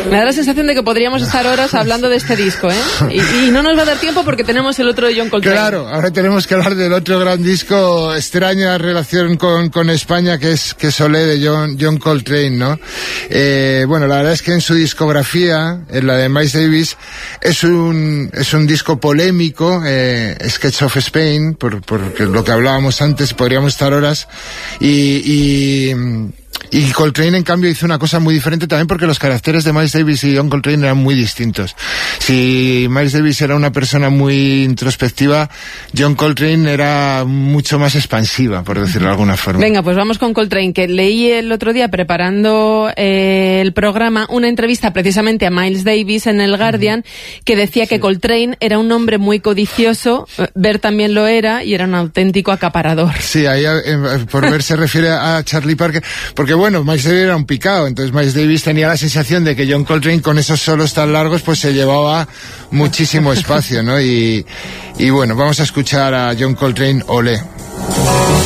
Me da la sensación de que podríamos estar horas hablando de este disco, ¿eh? Y no nos va a dar tiempo porque tenemos el otro de John Coltrane. Claro, ahora tenemos que hablar del otro gran disco, extraña relación con España, que es Olé, de John Coltrane, ¿no? Bueno, la verdad es que en su discografía, en la de Miles Davis, es un disco polémico, Sketch of Spain, porque lo que hablábamos antes, podríamos estar horas, y Coltrane, en cambio, hizo una cosa muy diferente también porque los caracteres de Miles Davis y John Coltrane eran muy distintos. Si Miles Davis era una persona muy introspectiva, John Coltrane era mucho más expansiva, por decirlo de alguna forma. Venga, pues vamos con Coltrane, que leí el otro día, preparando el programa, una entrevista precisamente a Miles Davis en el Guardian, que decía que Coltrane era un hombre muy codicioso, Bert también lo era, y era un auténtico acaparador. Sí, ahí por Bert se refiere a Charlie Parker, porque bueno, Miles Davis era un picado, entonces Miles Davis tenía la sensación de que John Coltrane, con esos solos tan largos, pues se llevaba muchísimo espacio, ¿no? Y bueno, vamos a escuchar a John Coltrane, Olé.